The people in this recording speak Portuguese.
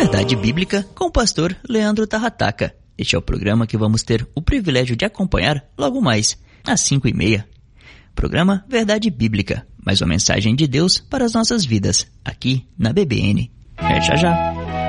Verdade Bíblica com o pastor Leandro Tarrataca. Este é o programa que vamos ter o privilégio de acompanhar logo mais, às 5h30. Programa Verdade Bíblica, mais uma mensagem de Deus para as nossas vidas, aqui na BBN. É já já.